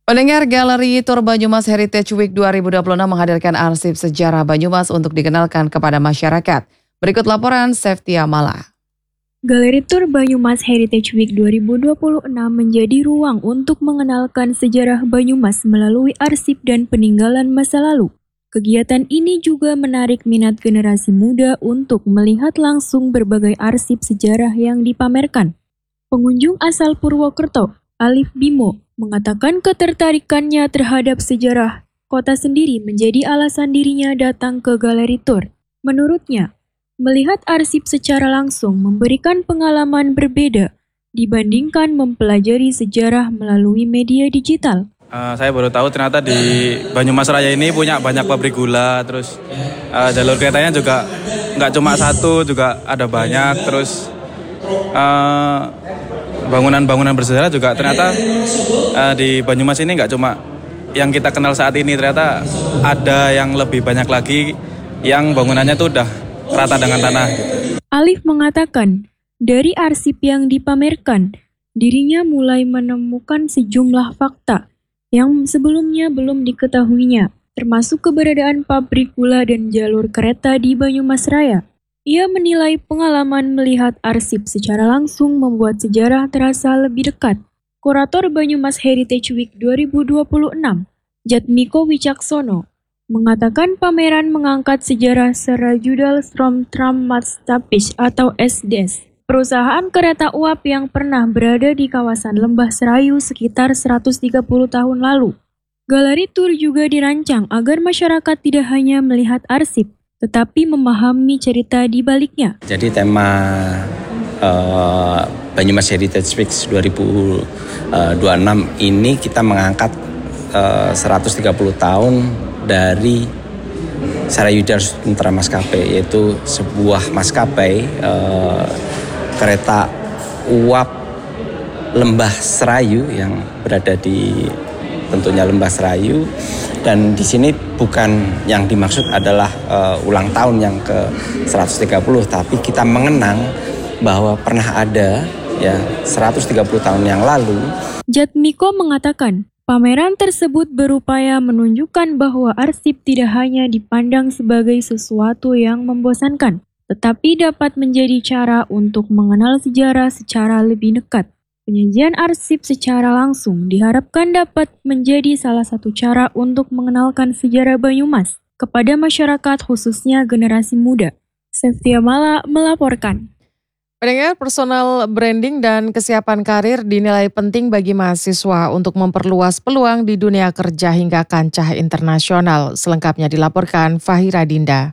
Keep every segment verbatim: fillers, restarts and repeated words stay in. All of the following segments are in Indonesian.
Pendengar, Galeri Tour Banyumas Heritage Week dua ribu dua puluh enam menghadirkan arsip sejarah Banyumas untuk dikenalkan kepada masyarakat. Berikut laporan Seftia Mala. Galeri Tour Banyumas Heritage Week dua ribu dua puluh enam menjadi ruang untuk mengenalkan sejarah Banyumas melalui arsip dan peninggalan masa lalu. Kegiatan ini juga menarik minat generasi muda untuk melihat langsung berbagai arsip sejarah yang dipamerkan. Pengunjung asal Purwokerto, Alif Bimo, mengatakan ketertarikannya terhadap sejarah kota sendiri menjadi alasan dirinya datang ke Galeri Tour. Menurutnya, melihat arsip secara langsung memberikan pengalaman berbeda dibandingkan mempelajari sejarah melalui media digital. Uh, saya baru tahu ternyata di Banyumas Raya ini punya banyak pabrik gula, terus uh, jalur keretanya juga nggak cuma satu, juga ada banyak, terus uh, bangunan-bangunan bersejarah juga ternyata uh, di Banyumas ini nggak cuma yang kita kenal saat ini, ternyata ada yang lebih banyak lagi yang bangunannya tuh udah rata dengan tanah. Alif mengatakan, dari arsip yang dipamerkan, dirinya mulai menemukan sejumlah fakta yang sebelumnya belum diketahuinya, termasuk keberadaan pabrik gula dan jalur kereta di Banyumas Raya. Ia menilai pengalaman melihat arsip secara langsung membuat sejarah terasa lebih dekat. Kurator Banyumas Heritage Week dua ribu dua puluh enam, Jatmiko Wicaksono, mengatakan pameran mengangkat sejarah Sarajudal Stromtrammatstapis atau S D S, perusahaan kereta uap yang pernah berada di kawasan Lembah Serayu sekitar seratus tiga puluh tahun lalu. Galeri Tour juga dirancang agar masyarakat tidak hanya melihat arsip, tetapi memahami cerita di baliknya. Jadi tema uh, Banyumas Heritage Week dua ribu dua puluh enam ini kita mengangkat uh, seratus tiga puluh tahun dari Sarajudal Stromtrammatstapis, yaitu sebuah maskapai uh, kereta uap Lembah Serayu yang berada di tentunya Lembah Serayu, dan di sini bukan yang dimaksud adalah uh, ulang tahun yang ke seratus tiga puluh, tapi kita mengenang bahwa pernah ada ya seratus tiga puluh tahun yang lalu. Jatmiko mengatakan, pameran tersebut berupaya menunjukkan bahwa arsip tidak hanya dipandang sebagai sesuatu yang membosankan, tetapi dapat menjadi cara untuk mengenal sejarah secara lebih dekat. Penyajian arsip secara langsung diharapkan dapat menjadi salah satu cara untuk mengenalkan sejarah Banyumas kepada masyarakat, khususnya generasi muda. Seftia Mala melaporkan. Pendengar, personal branding dan kesiapan karir dinilai penting bagi mahasiswa untuk memperluas peluang di dunia kerja hingga kancah internasional. Selengkapnya dilaporkan Fahira Dinda.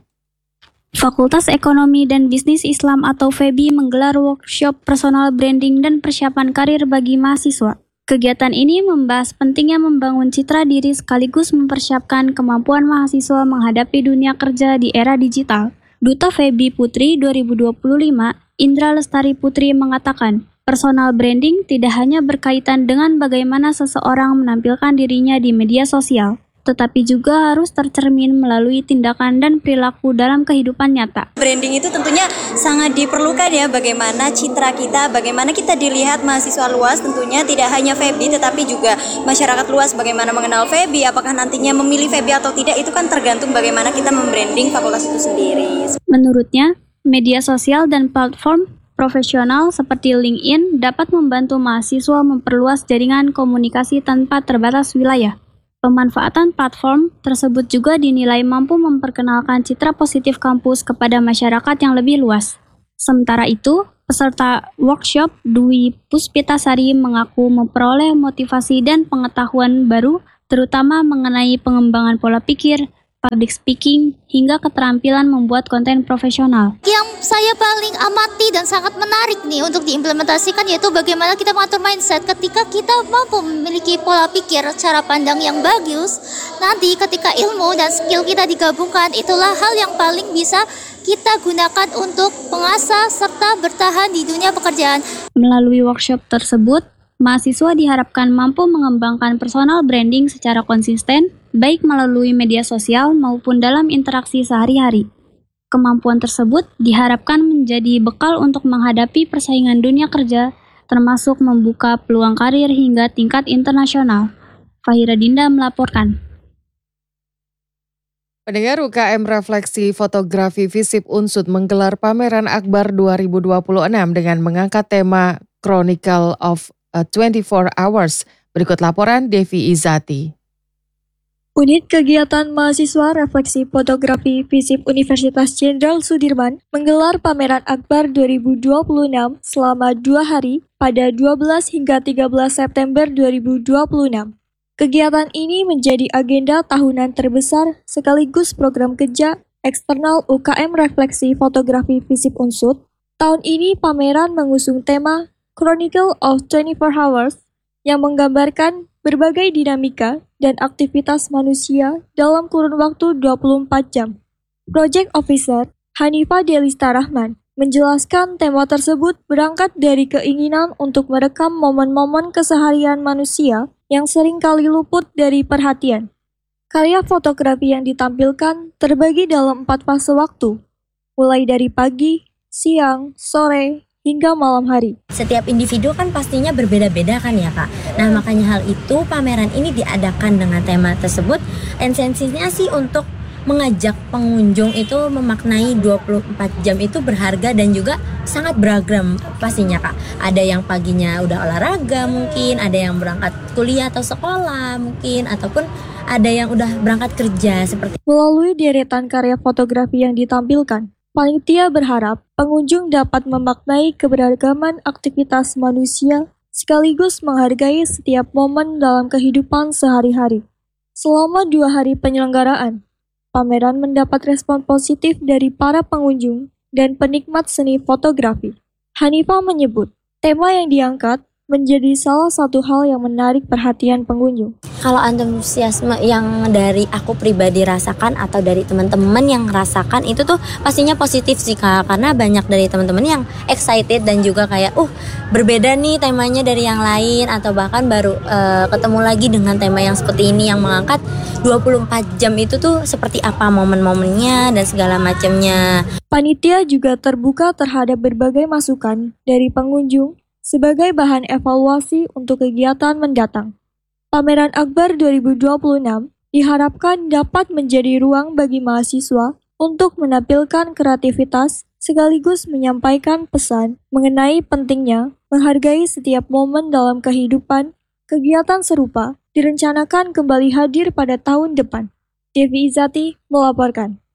Fakultas Ekonomi dan Bisnis Islam atau F E B I menggelar workshop personal branding dan persiapan karir bagi mahasiswa. Kegiatan ini membahas pentingnya membangun citra diri sekaligus mempersiapkan kemampuan mahasiswa menghadapi dunia kerja di era digital. Duta F E B I Putri dua ribu dua puluh lima, Indra Lestari Putri mengatakan, personal branding tidak hanya berkaitan dengan bagaimana seseorang menampilkan dirinya di media sosial, tetapi juga harus tercermin melalui tindakan dan perilaku dalam kehidupan nyata. Branding itu tentunya sangat diperlukan ya, bagaimana citra kita, bagaimana kita dilihat mahasiswa luas, tentunya tidak hanya F E B I tetapi juga masyarakat luas bagaimana mengenal F E B I, apakah nantinya memilih F E B I atau tidak, itu kan tergantung bagaimana kita membranding fakultas itu sendiri. Menurutnya, media sosial dan platform profesional seperti LinkedIn dapat membantu mahasiswa memperluas jaringan komunikasi tanpa terbatas wilayah. Pemanfaatan platform tersebut juga dinilai mampu memperkenalkan citra positif kampus kepada masyarakat yang lebih luas. Sementara itu, peserta workshop Dwi Puspitasari mengaku memperoleh motivasi dan pengetahuan baru, terutama mengenai pengembangan pola pikir, public speaking, hingga keterampilan membuat konten profesional. Yang saya paling amati dan sangat menarik nih untuk diimplementasikan yaitu bagaimana kita mengatur mindset. Ketika kita mampu memiliki pola pikir, cara pandang yang bagus, nanti ketika ilmu dan skill kita digabungkan, itulah hal yang paling bisa kita gunakan untuk mengasah serta bertahan di dunia pekerjaan. Melalui workshop tersebut, mahasiswa diharapkan mampu mengembangkan personal branding secara konsisten, baik melalui media sosial maupun dalam interaksi sehari-hari. Kemampuan tersebut diharapkan menjadi bekal untuk menghadapi persaingan dunia kerja, termasuk membuka peluang karir hingga tingkat internasional. Fahira Dinda melaporkan. Pendengar, U K M Refleksi Fotografi FISIP Unsud menggelar pameran Akbar dua ribu dua puluh enam dengan mengangkat tema Chronicle of twenty-four Hours. Berikut laporan Devi Izati. Unit Kegiatan Mahasiswa Refleksi Fotografi FISIP Universitas Jenderal Sudirman menggelar pameran Akbar dua ribu dua puluh enam selama dua hari pada dua belas hingga tiga belas September dua ribu dua puluh enam. Kegiatan ini menjadi agenda tahunan terbesar sekaligus program kerja eksternal U K M Refleksi Fotografi FISIP Unsud. Tahun ini pameran mengusung tema Chronicle of twenty-four Hours yang menggambarkan berbagai dinamika dan aktivitas manusia dalam kurun waktu dua puluh empat jam. Project Officer Hanifah Delista Rahman menjelaskan tema tersebut berangkat dari keinginan untuk merekam momen-momen keseharian manusia yang sering kali luput dari perhatian. Karya fotografi yang ditampilkan terbagi dalam empat fase waktu, mulai dari pagi, siang, sore, hingga malam hari. Setiap individu kan pastinya berbeda-beda kan ya Kak. Nah makanya hal itu pameran ini diadakan dengan tema tersebut. Esensinya sih untuk mengajak pengunjung itu memaknai dua puluh empat jam itu berharga dan juga sangat beragam pastinya Kak. Ada yang paginya udah olahraga mungkin, ada yang berangkat kuliah atau sekolah mungkin, ataupun ada yang udah berangkat kerja seperti. Melalui deretan karya fotografi yang ditampilkan, panitia berharap pengunjung dapat memaknai keberagaman aktivitas manusia sekaligus menghargai setiap momen dalam kehidupan sehari-hari. Selama dua hari penyelenggaraan, pameran mendapat respon positif dari para pengunjung dan penikmat seni fotografi. Hanifah menyebut, tema yang diangkat menjadi salah satu hal yang menarik perhatian pengunjung. Kalau antusiasme yang dari aku pribadi rasakan atau dari teman-teman yang rasakan itu tuh pastinya positif sih Kak, karena banyak dari teman-teman yang excited dan juga kayak uh berbeda nih temanya dari yang lain, atau bahkan baru uh, ketemu lagi dengan tema yang seperti ini yang mengangkat dua puluh empat jam itu tuh seperti apa momen-momennya dan segala macamnya. Panitia juga terbuka terhadap berbagai masukan dari pengunjung sebagai bahan evaluasi untuk kegiatan mendatang. Pameran Akbar dua ribu dua puluh enam diharapkan dapat menjadi ruang bagi mahasiswa untuk menampilkan kreativitas sekaligus menyampaikan pesan mengenai pentingnya menghargai setiap momen dalam kehidupan. Kegiatan serupa direncanakan kembali hadir pada tahun depan. Devi Izati melaporkan.